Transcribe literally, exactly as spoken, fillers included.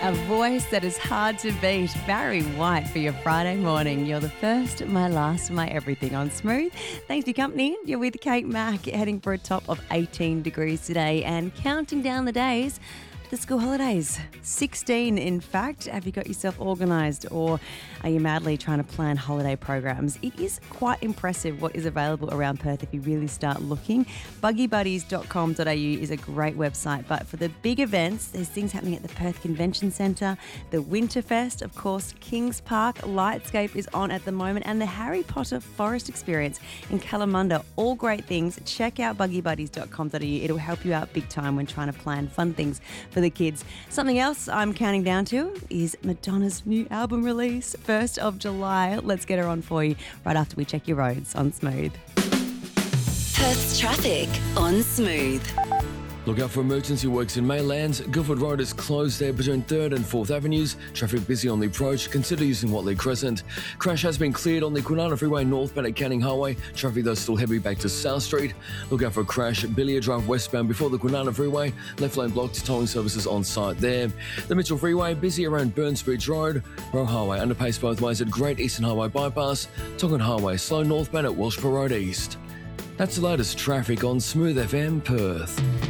A voice that is hard to beat. Barry White for your Friday morning. You're the first, my last, my everything on Smooth. Thanks for your company. You're with Kate Mack, heading for a top of eighteen degrees today and counting down the days to the school holidays. sixteen, in fact. Have you got yourself organised, or are you madly trying to plan holiday programs? It is quite impressive what is available around Perth if you really start looking. buggy buddies dot com dot a u is a great website, but for the big events, there's things happening at the Perth Convention Centre, the Winterfest, of course, Kings Park, Lightscape is on at the moment, and the Harry Potter Forest Experience in Kalamunda. All great things. Check out buggy buddies dot com dot a u. It'll help you out big time when trying to plan fun things for the kids. Something else I'm counting down to is Madonna's new album release, first of July. Let's get her on for you right after we check your roads on Smooth. Perth's traffic on Smooth. Look out for emergency works in Maylands. Guildford Road is closed there between third and fourth Avenues. Traffic busy on the approach. Consider using Watley Crescent. Crash has been cleared on the Kwinana Freeway northbound at Canning Highway. Traffic though still heavy back to South Street. Look out for a crash at Billiard Drive westbound before the Kwinana Freeway. Left lane blocked, towing services on site there. The Mitchell Freeway busy around Burns Bridge Road. Roe Highway underpace both ways at Great Eastern Highway Bypass. Tongan Highway slow northbound at Welshpool Road East. That's the latest traffic on Smooth F M Perth.